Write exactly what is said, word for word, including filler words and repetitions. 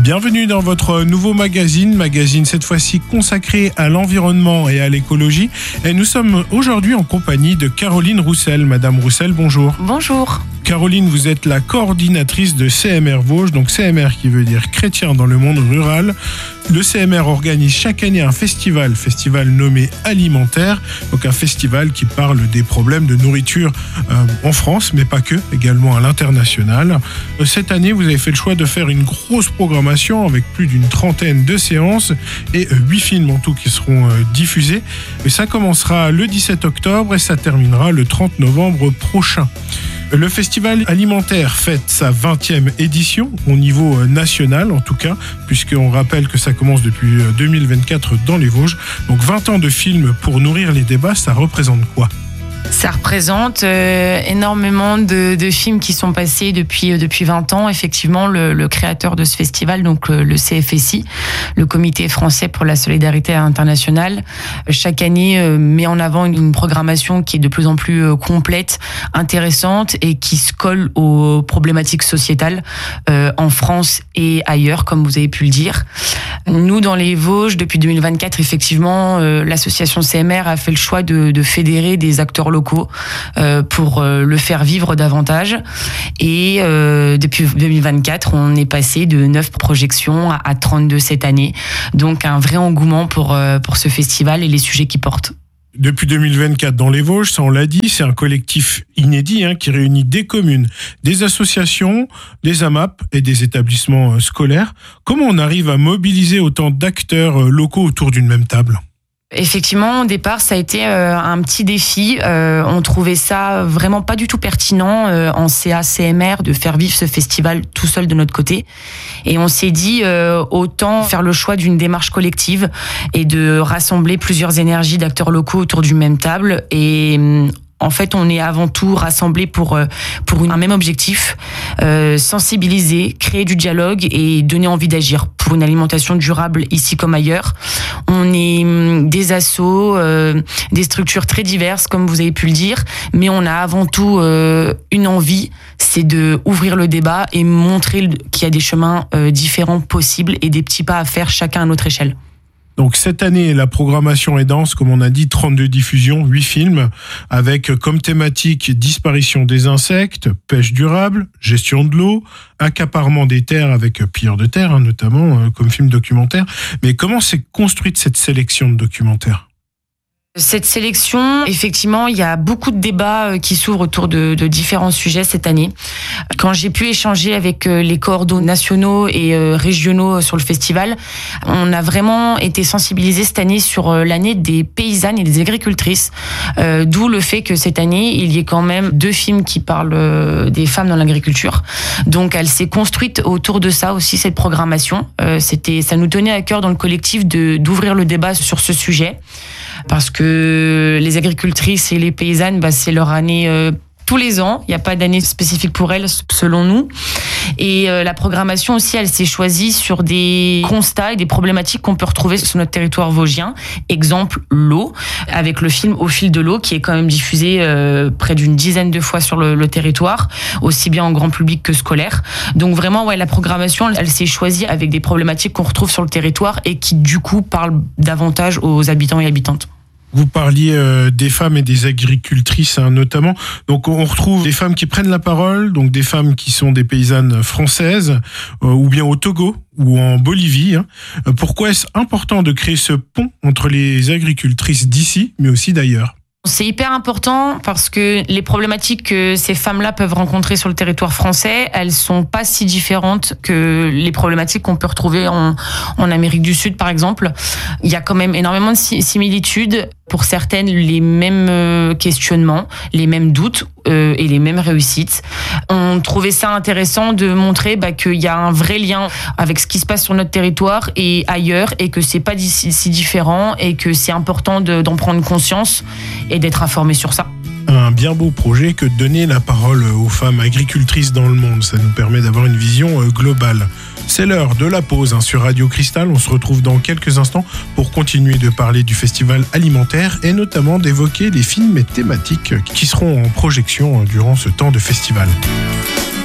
Bienvenue dans votre nouveau magazine, magazine cette fois-ci consacré à l'environnement et à l'écologie. Et nous sommes aujourd'hui en compagnie de Caroline Roussel. Madame Roussel, bonjour. Bonjour. Caroline, vous êtes la coordinatrice de C M R Vosges, donc C M R qui veut dire chrétien dans le monde rural. Le C M R organise chaque année un festival, festival nommé Alimentaire, donc un festival qui parle des problèmes de nourriture euh, en France, mais pas que, également à l'international. Cette année, vous avez fait le choix de faire une grosse programmation avec plus d'une trentaine de séances et huit films en tout qui seront euh, diffusés. Et ça commencera le dix-sept octobre et ça terminera le trente novembre prochain. Le festival alimentaire fête sa vingtième édition au niveau national en tout cas, puisqu'on rappelle que ça commence depuis deux mille vingt-quatre dans les Vosges. Donc vingt ans de films pour nourrir les débats, ça représente quoi ? Ça représente euh, énormément de, de films qui sont passés depuis, euh, depuis vingt ans. Effectivement, le, le créateur de ce festival, donc le, le C F S I, le Comité français pour la solidarité internationale, chaque année euh, met en avant une, une programmation qui est de plus en plus euh, complète, intéressante et qui se colle aux problématiques sociétales euh, en France et ailleurs, comme vous avez pu le dire. Nous, dans les Vosges, depuis deux mille vingt-quatre, effectivement, euh, l'association C M R a fait le choix de, de fédérer des acteurs locaux euh, pour euh, le faire vivre davantage. Et euh, depuis deux mille vingt-quatre, on est passé de neuf projections à, à trente-deux cette année. Donc un vrai engouement pour, euh, pour ce festival et les sujets qu'il porte. Depuis deux mille vingt-quatre dans les Vosges, ça on l'a dit, c'est un collectif inédit hein, qui réunit des communes, des associations, des A M A P et des établissements euh, scolaires. Comment on arrive à mobiliser autant d'acteurs euh, locaux autour d'une même table ? Effectivement, au départ, ça a été euh, un petit défi. Euh, on trouvait ça vraiment pas du tout pertinent euh, en C A C M R de faire vivre ce festival tout seul de notre côté. Et on s'est dit euh, autant faire le choix d'une démarche collective et de rassembler plusieurs énergies d'acteurs locaux autour d'une même table. Et en fait, on est avant tout rassemblés pour pour un même objectif, euh, sensibiliser, créer du dialogue et donner envie d'agir pour une alimentation durable ici comme ailleurs. On est des assos, euh, des structures très diverses, comme vous avez pu le dire, mais on a avant tout euh, une envie, c'est de ouvrir le débat et montrer qu'il y a des chemins euh, différents possibles et des petits pas à faire chacun à notre échelle. Donc cette année, la programmation est dense, comme on a dit, trente-deux diffusions, huit films, avec comme thématique disparition des insectes, pêche durable, gestion de l'eau, accaparement des terres avec pilleurs de terre, hein, notamment euh, comme film documentaire. Mais comment s'est construite cette sélection de documentaires ? Cette sélection, effectivement, il y a beaucoup de débats qui s'ouvrent autour de, de différents sujets cette année. Quand j'ai pu échanger avec les coordonnateurs nationaux et régionaux sur le festival, on a vraiment été sensibilisés cette année sur l'année des paysannes et des agricultrices, euh, d'où le fait que cette année, il y ait quand même deux films qui parlent des femmes dans l'agriculture. Donc, elle s'est construite autour de ça aussi, cette programmation. Euh, c'était, ça nous tenait à cœur dans le collectif de, d'ouvrir le débat sur ce sujet. Parce que les agricultrices et les paysannes, bah, c'est leur année euh, tous les ans. Il n'y a pas d'année spécifique pour elles, selon nous. Et euh, la programmation aussi, elle s'est choisie sur des constats et des problématiques qu'on peut retrouver sur notre territoire vosgien. Exemple, l'eau, avec le film Au fil de l'eau, qui est quand même diffusé euh, près d'une dizaine de fois sur le, le territoire, aussi bien en grand public que scolaire. Donc vraiment, ouais, la programmation, elle s'est choisie avec des problématiques qu'on retrouve sur le territoire et qui, du coup, parlent davantage aux habitants et habitantes. Vous parliez euh, des femmes et des agricultrices hein, notamment. Donc on retrouve des femmes qui prennent la parole, donc des femmes qui sont des paysannes françaises, euh, ou bien au Togo ou en Bolivie. Hein. Pourquoi est-ce important de créer ce pont entre les agricultrices d'ici, mais aussi d'ailleurs ? C'est hyper important parce que les problématiques que ces femmes-là peuvent rencontrer sur le territoire français, elles sont pas si différentes que les problématiques qu'on peut retrouver en, en Amérique du Sud, par exemple. Il y a quand même énormément de similitudes. Pour certaines, les mêmes questionnements, les mêmes doutes euh, et les mêmes réussites. On trouvait ça intéressant de montrer bah, qu'il y a un vrai lien avec ce qui se passe sur notre territoire et ailleurs et que c'est pas si, si différent et que c'est important de, d'en prendre conscience et d'être informé sur ça. Un bien beau projet que de donner la parole aux femmes agricultrices dans le monde. Ça nous permet d'avoir une vision globale. C'est l'heure de la pause hein, sur Radio Cristal. On se retrouve dans quelques instants pour continuer de parler du festival alimentaire et notamment d'évoquer les films et thématiques qui seront en projection durant ce temps de festival.